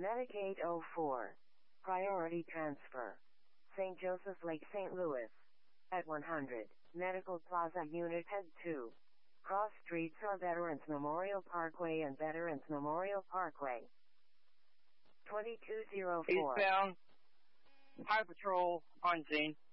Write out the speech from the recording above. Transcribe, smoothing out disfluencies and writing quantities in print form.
Medicaid 04. Priority transfer. St. Joseph Lake, St. Louis. At 100. Medical Plaza Unit Head 2. Cross streets are Veterans Memorial Parkway and Veterans Memorial Parkway. 2204. Eastbound. High Patrol on scene.